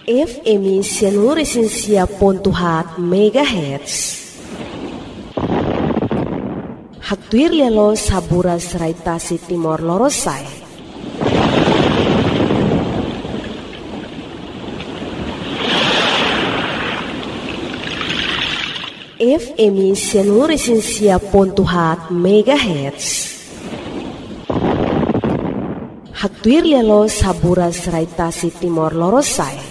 FM Sianuresinsia.4 MHz. Haktuir lialo saburas raitasi Timor Lorosai. FM Sianuresinsia.4 MHz. Haktuir lialo saburas raitasi Timor Lorosai.